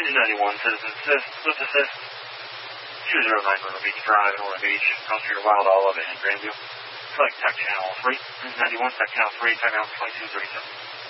Engine 91, citizen assist, assist. 209 Myrtle Beach Drive, North Beach, Cross Street, Wild Olive, and Grandview. Select Tech Channel 3, 91, Tech Channel 3, Tech Channel 2237.